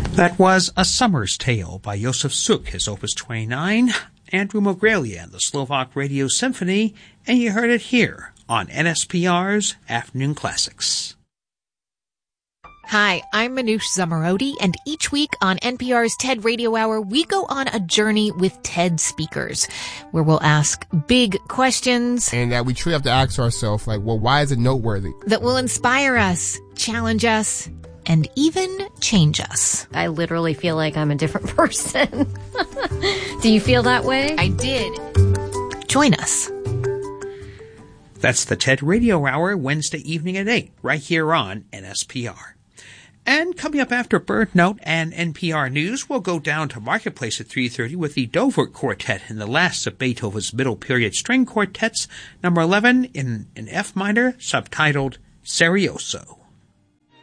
That was A Summer's Tale by Josef Suk, his Opus 29, Andrew Mogrelia and the Slovak Radio Symphony, and you heard it here on NSPR's Afternoon Classics. Hi, I'm Manoush Zomorodi, and each week on NPR's TED Radio Hour, we go on a journey with TED speakers, where we'll ask big questions. And that we truly have to ask ourselves, why is it noteworthy? That will inspire us, challenge us, and even change us. I literally feel like I'm a different person. Do you feel that way? I did. Join us. That's the TED Radio Hour, Wednesday evening at 8, right here on NSPR. And coming up after Bird Note and NPR News, we'll go down to Marketplace at 3:30 with the Dovert Quartet in the last of Beethoven's middle period string quartets, number 11 in F minor, subtitled Serioso.